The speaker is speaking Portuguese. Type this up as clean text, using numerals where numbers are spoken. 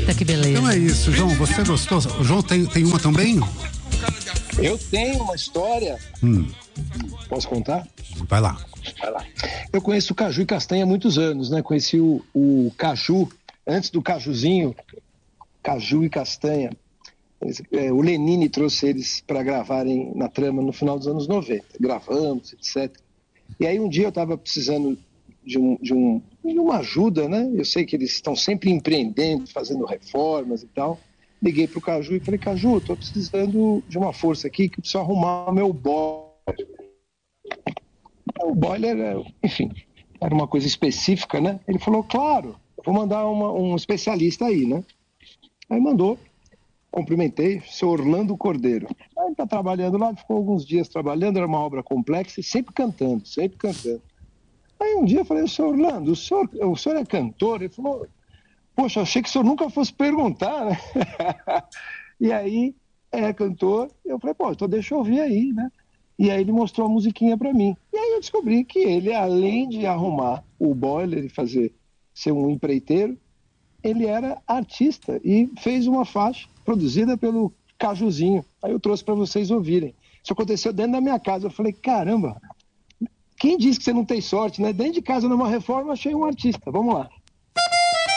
Eita, que beleza. Então é isso, João, você gostou? O João tem uma também? Eu tenho uma história. Posso contar? Vai lá. Vai lá. Eu conheço o caju e castanha há muitos anos, né? Conheci o caju, antes do cajuzinho, caju e castanha. O Lenine trouxe eles para gravarem na trama no final dos anos 90. Gravamos, etc. E aí um dia eu estava precisando de uma ajuda, né? Eu sei que eles estão sempre empreendendo, fazendo reformas e tal. Liguei para o Caju e falei, Caju, estou precisando de uma força aqui que eu preciso arrumar meu boiler. O boiler, enfim, era uma coisa específica, né? Ele falou, claro, vou mandar um especialista aí, né? Aí mandou, cumprimentei, seu Orlando Cordeiro. Aí ele está trabalhando lá, ficou alguns dias trabalhando, era uma obra complexa e sempre cantando, sempre cantando. Aí um dia eu falei, senhor Orlando, o senhor é cantor? Ele falou, poxa, achei que o senhor nunca fosse perguntar, né? E aí, cantor, eu falei, pô, então deixa eu ouvir aí, né? E aí ele mostrou a musiquinha pra mim. E aí eu descobri que ele, além de arrumar o boiler e ser um empreiteiro, ele era artista e fez uma faixa produzida pelo Cajuzinho. Aí eu trouxe pra vocês ouvirem. Isso aconteceu dentro da minha casa. Eu falei, caramba, quem disse que você não tem sorte, né? Dentro de casa, numa reforma, achei um artista. Vamos lá.